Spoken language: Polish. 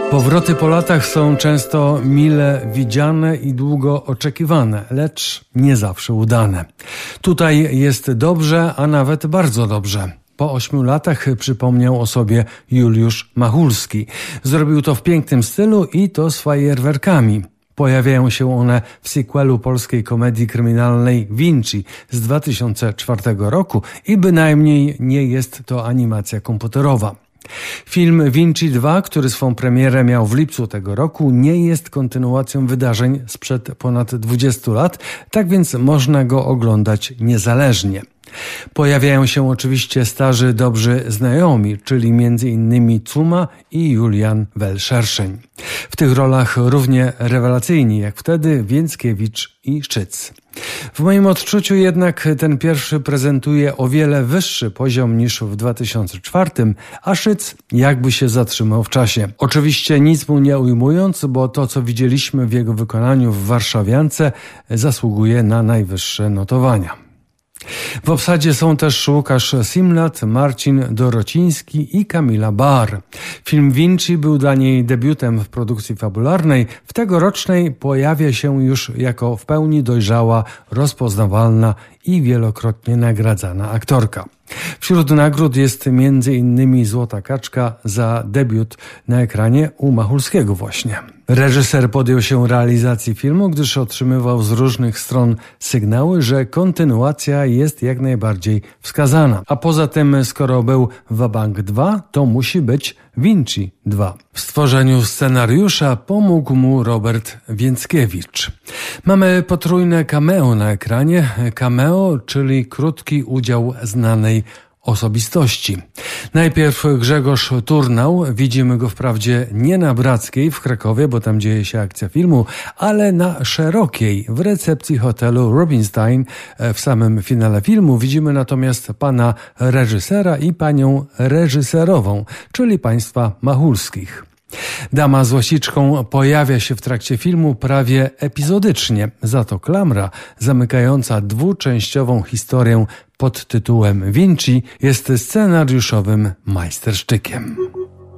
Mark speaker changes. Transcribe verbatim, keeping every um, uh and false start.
Speaker 1: Powroty po latach są często mile widziane i długo oczekiwane, lecz nie zawsze udane. Tutaj jest dobrze, a nawet bardzo dobrze. Po ośmiu latach przypomniał o sobie Juliusz Machulski. Zrobił to w pięknym stylu i to z fajerwerkami. Pojawiają się one w sequelu polskiej komedii kryminalnej Vinci z dwa tysiące czwartego roku i bynajmniej nie jest to animacja komputerowa. Film Vinci dwa, który swą premierę miał w lipcu tego roku, nie jest kontynuacją wydarzeń sprzed ponad dwudziestu lat, tak więc można go oglądać niezależnie. Pojawiają się oczywiście starzy dobrzy znajomi, czyli między innymi Cuma i Julian Wel-Szerszeń. W tych rolach równie rewelacyjni jak wtedy Więckiewicz i Szczyc. W moim odczuciu jednak ten pierwszy prezentuje o wiele wyższy poziom niż w dwa tysiące czwartym, a Szczyc jakby się zatrzymał w czasie. Oczywiście nic mu nie ujmując, bo to co widzieliśmy w jego wykonaniu w Warszawiance zasługuje na najwyższe notowania. W obsadzie są też Łukasz Simlat, Marcin Dorociński i Kamila Bar. Film Vinci był dla niej debiutem w produkcji fabularnej. W tegorocznej pojawia się już jako w pełni dojrzała, rozpoznawalna i wielokrotnie nagradzana aktorka. Wśród nagród jest między innymi Złota Kaczka za debiut na ekranie u Machulskiego właśnie. Reżyser podjął się realizacji filmu, gdyż otrzymywał z różnych stron sygnały, że kontynuacja jest jak najbardziej wskazana. A poza tym, skoro był Wabank dwa, to musi być Vinci dwa. W stworzeniu scenariusza pomógł mu Robert Więckiewicz. Mamy potrójne cameo na ekranie. Cameo, czyli krótki udział znanej osobistości. Najpierw Grzegorz Turnał, widzimy go wprawdzie nie na Brackiej w Krakowie, bo tam dzieje się akcja filmu, ale na Szerokiej, w recepcji hotelu Rubinstein. W samym finale filmu widzimy natomiast pana reżysera i panią reżyserową, czyli państwa Machulskich. Dama z łasiczką pojawia się w trakcie filmu prawie epizodycznie, za to klamra zamykająca dwuczęściową historię pod tytułem Vinci jest scenariuszowym majstersztykiem.